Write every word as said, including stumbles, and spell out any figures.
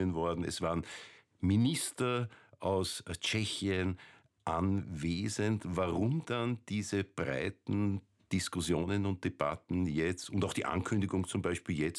worden. Es waren Minister aus Tschechien anwesend. Warum dann diese breiten Diskussionen und Debatten jetzt und auch die Ankündigung zum Beispiel jetzt